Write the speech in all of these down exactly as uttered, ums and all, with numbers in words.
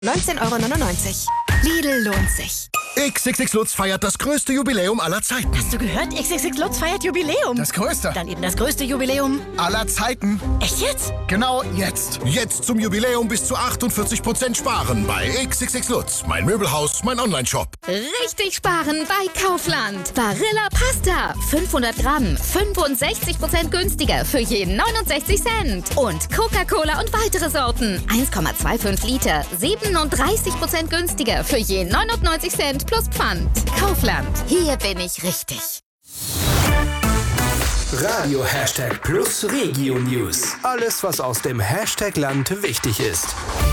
neunzehn Euro neunundneunzig. Lidl lohnt sich. X X X Lutz feiert das größte Jubiläum aller Zeiten. Hast du gehört? X X X Lutz feiert Jubiläum. Das größte. Dann eben das größte Jubiläum aller Zeiten. Echt jetzt? Genau jetzt. Jetzt zum Jubiläum bis zu achtundvierzig Prozent sparen bei X X X Lutz. Mein Möbelhaus, mein Onlineshop. Richtig sparen bei Kaufland. Barilla Pasta. fünfhundert Gramm. fünfundsechzig Prozent günstiger für je neunundsechzig Cent. Und Coca-Cola und weitere Sorten. eins Komma fünfundzwanzig Liter. siebenunddreißig Prozent günstiger für je neunundneunzig Cent plus Pfand. Kaufland. Hier bin ich richtig. Radio Hashtag Plus Regio News. Alles, was aus dem Hashtag Land wichtig ist.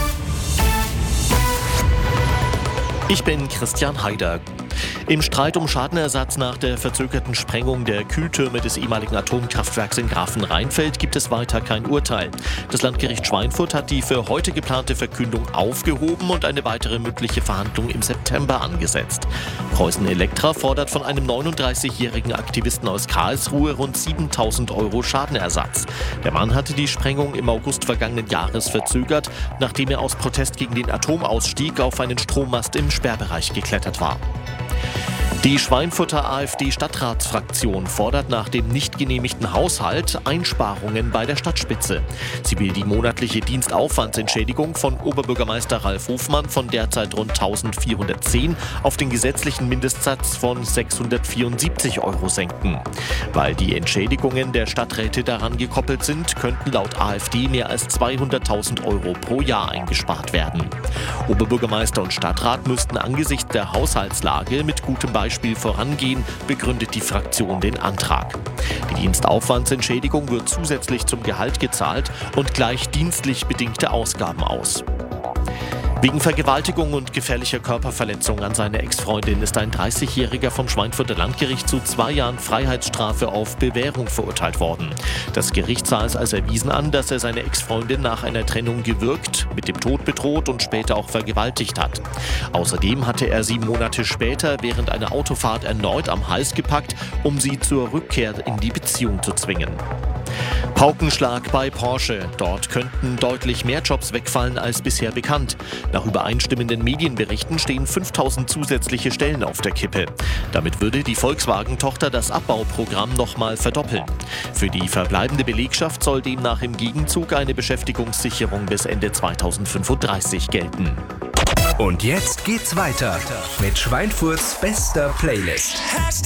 Ich bin Christian Haider. Im Streit um Schadenersatz nach der verzögerten Sprengung der Kühltürme des ehemaligen Atomkraftwerks in Grafenrheinfeld gibt es weiter kein Urteil. Das Landgericht Schweinfurt hat die für heute geplante Verkündung aufgehoben und eine weitere mündliche Verhandlung im September angesetzt. Preußen Elektra fordert von einem neununddreißigjährigen Aktivisten aus Karlsruhe rund siebentausend Euro Schadenersatz. Der Mann hatte die Sprengung im August vergangenen Jahres verzögert, nachdem er aus Protest gegen den Atomausstieg auf einen Strommast im Sperrbereich geklettert war. Die Schweinfurter AfD-Stadtratsfraktion fordert nach dem nicht genehmigten Haushalt Einsparungen bei der Stadtspitze. Sie will die monatliche Dienstaufwandsentschädigung von Oberbürgermeister Ralf Hofmann von derzeit rund eintausendvierhundertzehn auf den gesetzlichen Mindestsatz von sechshundertvierundsiebzig Euro senken. Weil die Entschädigungen der Stadträte daran gekoppelt sind, könnten laut AfD mehr als zweihunderttausend Euro pro Jahr eingespart werden. Oberbürgermeister und Stadtrat müssten angesichts der Haushaltslage mit gutem Beispiel Beispiel vorangehen, begründet die Fraktion den Antrag. Die Dienstaufwandsentschädigung wird zusätzlich zum Gehalt gezahlt und gleicht dienstlich bedingte Ausgaben aus. Wegen Vergewaltigung und gefährlicher Körperverletzung an seine Ex-Freundin ist ein dreißigjähriger vom Schweinfurter Landgericht zu zwei Jahren Freiheitsstrafe auf Bewährung verurteilt worden. Das Gericht sah es als erwiesen an, dass er seine Ex-Freundin nach einer Trennung gewürgt, mit dem Tod bedroht und später auch vergewaltigt hat. Außerdem hatte er sie Monate später während einer Autofahrt erneut am Hals gepackt, um sie zur Rückkehr in die Beziehung zu zwingen. Paukenschlag bei Porsche. Dort könnten deutlich mehr Jobs wegfallen als bisher bekannt. Nach übereinstimmenden Medienberichten stehen fünftausend zusätzliche Stellen auf der Kippe. Damit würde die Volkswagen-Tochter das Abbauprogramm nochmal verdoppeln. Für die verbleibende Belegschaft soll demnach im Gegenzug eine Beschäftigungssicherung bis Ende zweitausendfünfunddreißig gelten. Und jetzt geht's weiter mit Schweinfurts bester Playlist.